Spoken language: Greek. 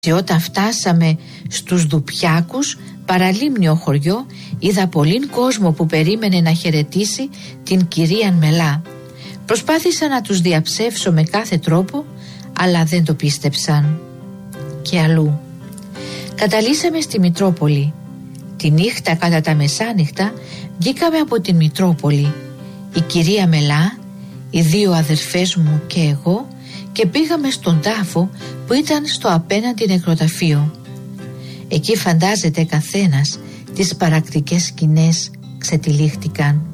Και όταν φτάσαμε στους Δουπιάκους, παραλίμνιο χωριό, είδα πολλήν κόσμο που περίμενε να χαιρετήσει την κυρία Μελά. Προσπάθησα να τους διαψεύσω με κάθε τρόπο, αλλά δεν το πίστεψαν. Και αλλού. Καταλήσαμε στη Μητρόπολη. Τη νύχτα κατά τα μεσάνυχτα βγήκαμε από την Μητρόπολη. Η κυρία Μελά, οι δύο αδερφές μου και εγώ, και πήγαμε στον τάφο που ήταν στο απέναντι νεκροταφείο. Εκεί φαντάζεται καθένας τις παρακτικές σκηνές ξετυλίχτηκαν.